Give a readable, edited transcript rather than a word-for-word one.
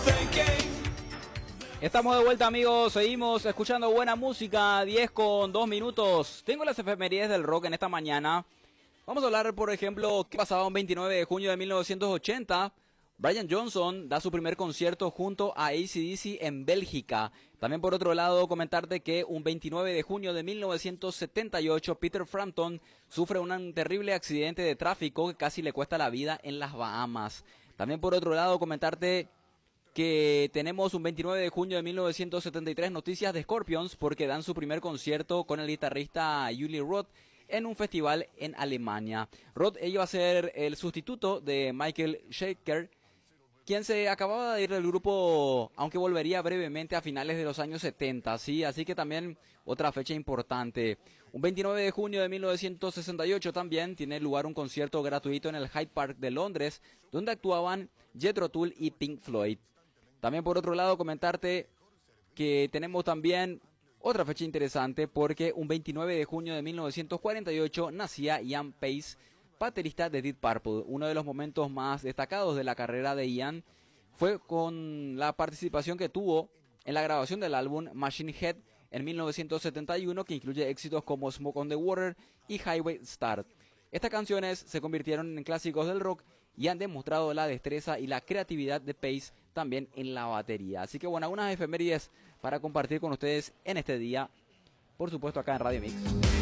Estamos de vuelta, amigos, seguimos escuchando buena música, 10:02. Tengo las efemérides del rock en esta mañana. Vamos a hablar, por ejemplo, qué pasaba un 29 de junio de 1980. Brian Johnson da su primer concierto junto a AC/DC en Bélgica. También, por otro lado, comentarte que un 29 de junio de 1978, Peter Frampton sufre un terrible accidente de tráfico que casi le cuesta la vida en las Bahamas. También, por otro lado, comentarte que tenemos un 29 de junio de 1973 noticias de Scorpions porque dan su primer concierto con el guitarrista Uli Roth en un festival en Alemania. Roth iba a ser el sustituto de Michael Schenker, quien se acababa de ir del grupo, aunque volvería brevemente a finales de los años 70, ¿sí? Así que también otra fecha importante. Un 29 de junio de 1968 también tiene lugar un concierto gratuito en el Hyde Park de Londres, donde actuaban Jethro Tull y Pink Floyd. También, por otro lado, comentarte que tenemos también otra fecha interesante porque un 29 de junio de 1948 nacía Ian Pace, baterista de Deep Purple. Uno de los momentos más destacados de la carrera de Ian fue con la participación que tuvo en la grabación del álbum Machine Head en 1971, que incluye éxitos como Smoke on the Water y Highway Star. Estas canciones se convirtieron en clásicos del rock y han demostrado la destreza y la creatividad de Pace también en la batería. Así que bueno, unas efemérides para compartir con ustedes en este día, por supuesto acá en Radio Mix.